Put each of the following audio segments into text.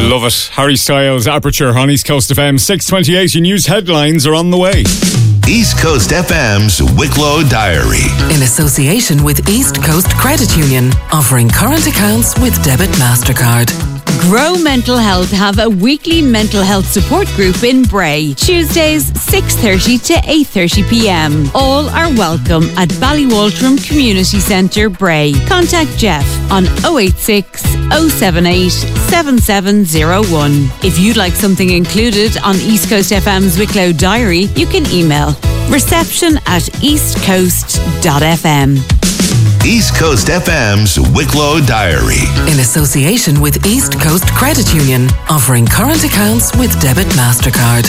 Love it. Harry Styles, Aperture on East Coast FM. 6:28, your news headlines are on the way. East Coast FM's Wicklow Diary. In association with East Coast Credit Union, offering current accounts with Debit MasterCard. Grow Mental Health have a weekly mental health support group in Bray. Tuesdays 6:30 to 8:30pm. All are welcome at Ballywaltram Community Centre, Bray. Contact Jeff on 086 078 7701. If you'd like something included on East Coast FM's Wicklow Diary, you can email reception@eastcoast.fm. East Coast FM's Wicklow Diary. In association with East Coast Credit Union, offering current accounts with Debit MasterCard.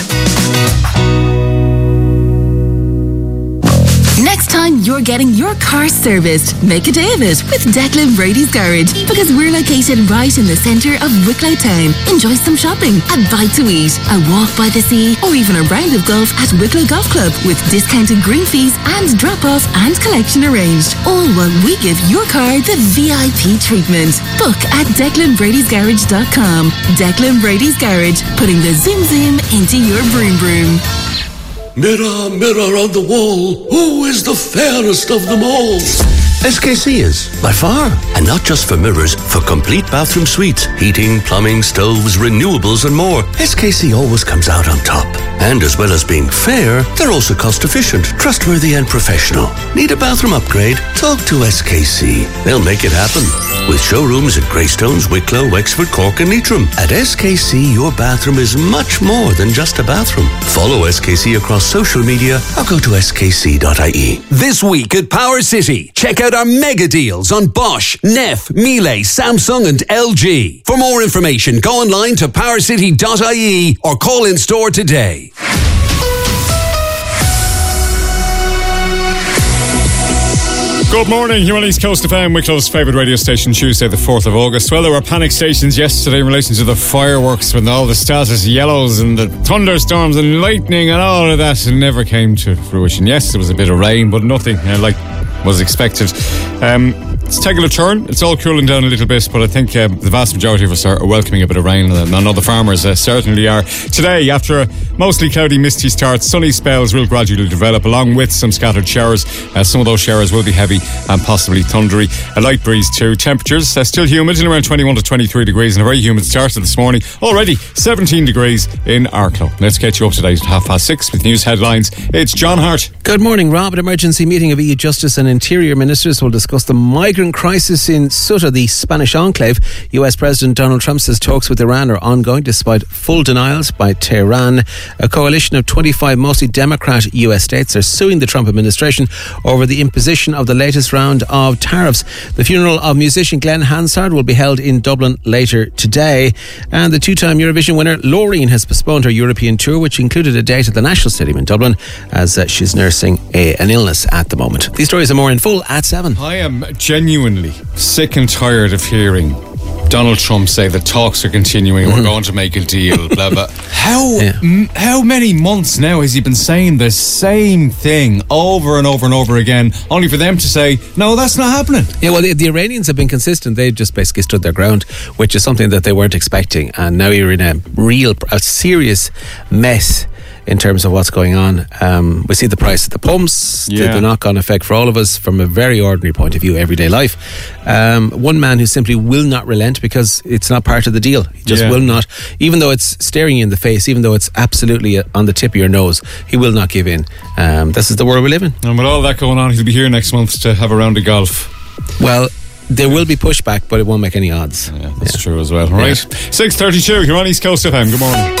Next time you're getting your car serviced, make a day of it with Declan Brady's Garage, because we're located right in the centre of Wicklow Town. Enjoy some shopping, a bite to eat, a walk by the sea, or even a round of golf at Wicklow Golf Club with discounted green fees and drop-off and collection arranged. All while we give your car the VIP treatment. Book at DeclanBrady'sGarage.com. Declan Brady's Garage, putting the zoom into your broom broom. Mirror, mirror on the wall, who is the fairest of them all? SKC is, by far. And not just for mirrors, for complete bathroom suites, heating, plumbing, stoves, renewables and more. SKC always comes out on top. And as well as being fair, they're also cost efficient, trustworthy and professional. Need a bathroom upgrade? Talk to SKC. They'll make it happen. With showrooms at Greystones, Wicklow, Wexford, Cork and Leitrim. At SKC, your bathroom is much more than just a bathroom. Follow SKC across social media or go to skc.ie. This week at Power City, check out our mega deals on Bosch, Neff, Miele, Samsung and LG. For more information, go online to powercity.ie or call in store today. Good morning, you're on East Coast FM, Wicklow's favourite radio station, Tuesday the 4th of August. Well, there were panic stations yesterday in relation to the fireworks with all the status yellows and the thunderstorms and lightning and all of that. It never came to fruition. Yes, there was a bit of rain, but nothing like was expected. It's taking a turn. It's all cooling down a little bit, but I think the vast majority of us are welcoming a bit of rain, and I know the farmers certainly are. Today, after a mostly cloudy, misty start, sunny spells will gradually develop, along with some scattered showers. Some of those showers will be heavy and possibly thundery. A light breeze too. Temperatures still humid in around 21 to 23 degrees, and a very humid start to this morning. Already 17 degrees in Arklow. Let's get you up to date at 6:30 with news headlines. It's John Hart. Good morning, Rob. An emergency meeting of EU Justice and Interior Ministers will discuss the migrant crisis in Ceuta, the Spanish enclave. US President Donald Trump says talks with Iran are ongoing despite full denials by Tehran. A coalition of 25 mostly Democrat US states are suing the Trump administration over the imposition of the latest round of tariffs. The funeral of musician Glenn Hansard will be held in Dublin later today. And the two-time Eurovision winner Loreen has postponed her European tour, which included a date at the National Stadium in Dublin, as she's nursing an illness at the moment. These stories are more in full at 7. I am genuinely sick and tired of hearing Donald Trump say the talks are continuing, we're going to make a deal, blah, blah. How many months now has he been saying the same thing over and over and over again, only for them to say, no, that's not happening? Yeah, well, the Iranians have been consistent. They've just basically stood their ground, which is something that they weren't expecting. And now you're in a serious mess in terms of what's going on. We see the price of the pumps, the knock-on effect for all of us from a very ordinary point of view, everyday life. One man who simply will not relent because it's not part of the deal. He just will not, even though it's staring you in the face, even though it's absolutely on the tip of your nose, he will not give in. This is the world we live in. And with all that going on, he'll be here next month to have a round of golf. Well, there will be pushback, but it won't make any odds. Yeah, that's true as well. Right, 6:32, you're on East Coast FM. Good morning.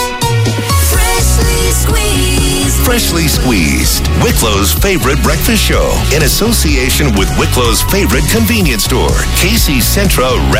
Freshly Squeezed, Wicklow's favorite breakfast show, in association with Wicklow's favorite convenience store, Casey's Centra